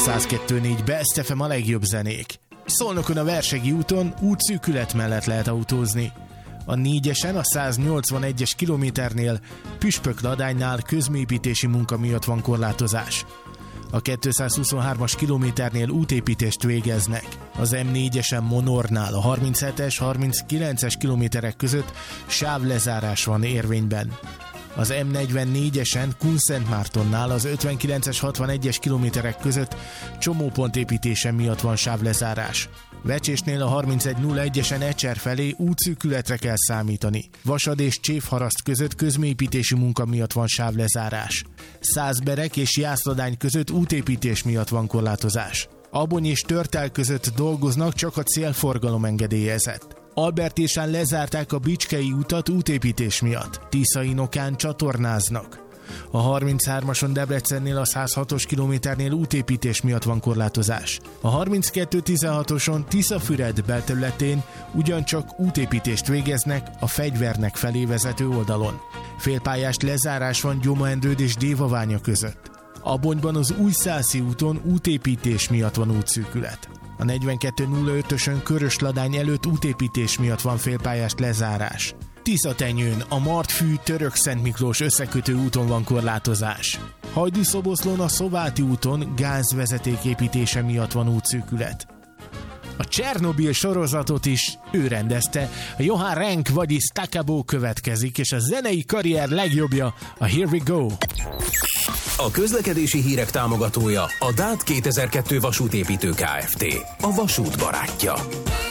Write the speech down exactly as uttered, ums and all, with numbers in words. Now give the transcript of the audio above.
száz kettő négy Best ef em a legjobb zenék. Szolnokon a Versegi úton útszűkület mellett lehet autózni. A négyesen a száznyolcvanegyes kilométernél Püspökladánynál közműépítési munka miatt van korlátozás. A kétszázhuszonhármas kilométernél útépítést végeznek. Az em négyesen Monornál a harminchetes harminckilences kilométerek között sávlezárás van érvényben. Az em negyvennégyesen Kunszentmártonnál az ötvenkilences hatvanegyes kilométerek között csomópont építése miatt van sávlezárás. Vecsésnél a harmincegy nulla egyesen Ecser felé útszűkületre kell számítani. Vasad és Csévharaszt között közműépítési munka miatt van sávlezárás. Százberek és Jászladány között útépítés miatt van korlátozás. Abony és Törtel között dolgoznak, csak a célforgalom engedélyezett. Albertésán lezárták a Bicskei utat útépítés miatt. Tiszainokán csatornáznak. A harminchármason Debrecennél a száz hatos kilométernél útépítés miatt van korlátozás. A harminckettő tizenhatoson Tiszafüred belterületén ugyancsak útépítést végeznek a Fegyvernek felé vezető oldalon. Félpályás lezárás van Gyomendőd és Dévaványa között. Abonyban az Újszászi úton útépítés miatt van útszűkület. A negyvenkettő nulla ötösön Körösladány előtt útépítés miatt van félpályás lezárás. Tiszatenyőn a Martfű Török-Szent Miklós összekötő úton van korlátozás. Hajdúszoboszlón a Szováti úton gázvezeték építése miatt van útszűkület. A Csernobil sorozatot is ő rendezte, a Johan Renck, vagyis Takabo következik, és a zenei karrier legjobbja a Here We Go. A közlekedési hírek támogatója a dát kétezer-kettő vasútépítő Kft. A vasút barátja.